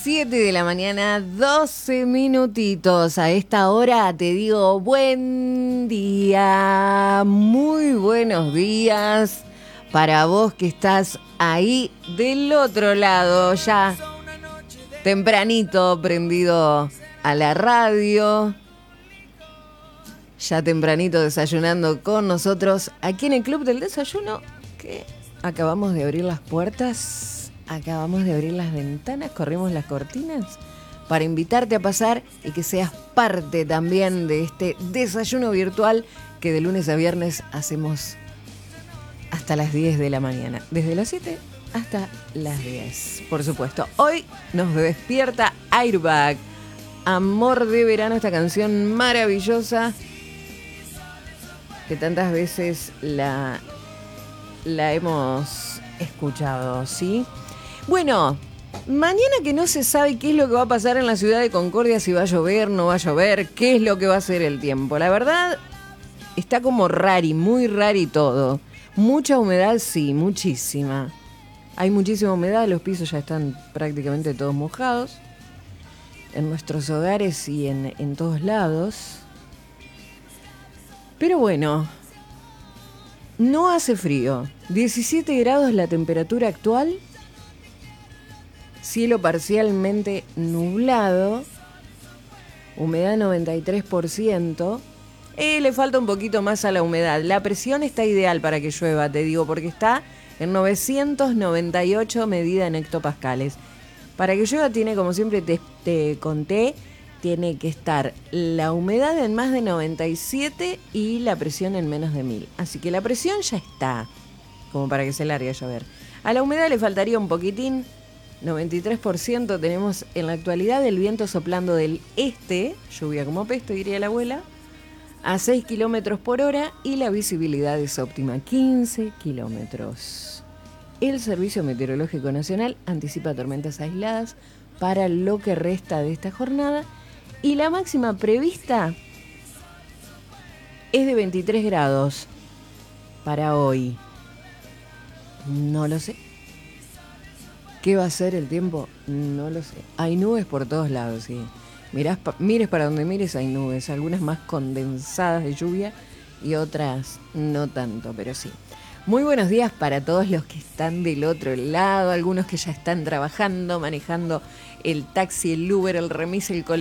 7 de la mañana, 12 minutitos. A esta hora te digo buen día, muy buenos días para vos que estás ahí del otro lado, ya tempranito prendido a la radio, ya tempranito desayunando con nosotros aquí en el Club del Desayuno, que acabamos de abrir las puertas, acabamos de abrir las ventanas, corrimos las cortinas para invitarte a pasar y que seas parte también de este desayuno virtual que de lunes a viernes hacemos hasta las 10 de la mañana, desde las 7 hasta las 10, por supuesto. Hoy nos despierta Airbag, Amor de Verano, esta canción maravillosa que tantas veces la hemos escuchado, ¿sí? Bueno, mañana que no se sabe qué es lo que va a pasar en la ciudad de Concordia, si va a llover, no va a llover, qué es lo que va a hacer el tiempo. La verdad, está como rari, muy rari todo. Mucha humedad, sí, muchísima. Hay muchísima humedad, los pisos ya están prácticamente todos mojados. En nuestros hogares y en todos lados. Pero bueno, no hace frío. 17 grados la temperatura actual. Cielo parcialmente nublado. Humedad 93%. Le falta un poquito más a la humedad. La presión está ideal para que llueva, te digo, porque está en 998 medida en hectopascales. Para que llueva tiene, como siempre te conté, tiene que estar la humedad en más de 97 y la presión en menos de 1000. Así que la presión ya está, como para que se largue a llover. A la humedad le faltaría un poquitín, 93% tenemos en la actualidad, el viento soplando del este, lluvia como peste, diría la abuela, a 6 kilómetros por hora y la visibilidad es óptima, 15 kilómetros. El Servicio Meteorológico Nacional anticipa tormentas aisladas para lo que resta de esta jornada y la máxima prevista es de 23 grados para hoy. No lo sé. ¿Qué va a ser el tiempo? No lo sé. Hay nubes por todos lados, sí. Mires para donde mires, hay nubes. Algunas más condensadas de lluvia y otras no tanto, pero sí. Muy buenos días para todos los que están del otro lado. Algunos que ya están trabajando, manejando el taxi, el Uber, el remis, el colectivo.